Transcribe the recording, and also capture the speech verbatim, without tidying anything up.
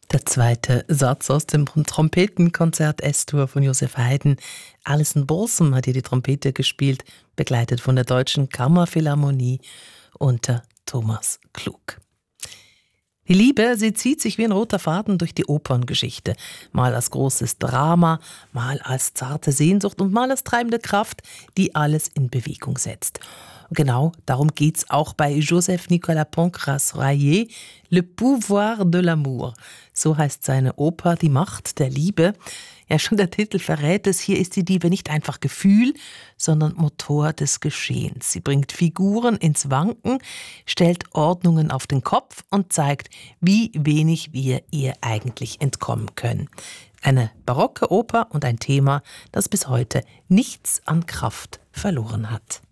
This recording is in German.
Der zweite Satz aus dem Trompetenkonzert S-Dur von Joseph Haydn. Alison Balsam hat hier die Trompete gespielt, begleitet von der Deutschen Kammerphilharmonie unter Thomas Klug. Die Liebe, sie zieht sich wie ein roter Faden durch die Operngeschichte. Mal als großes Drama, mal als zarte Sehnsucht und mal als treibende Kraft, die alles in Bewegung setzt. Und genau darum geht's auch bei Joseph Nicolas Pancras-Railler, Le Pouvoir de l'amour. So heißt seine Oper, die Macht der Liebe. Ja, schon der Titel verrät es, hier ist die Liebe nicht einfach Gefühl, sondern Motor des Geschehens. Sie bringt Figuren ins Wanken, stellt Ordnungen auf den Kopf und zeigt, wie wenig wir ihr eigentlich entkommen können. Eine barocke Oper und ein Thema, das bis heute nichts an Kraft verloren hat.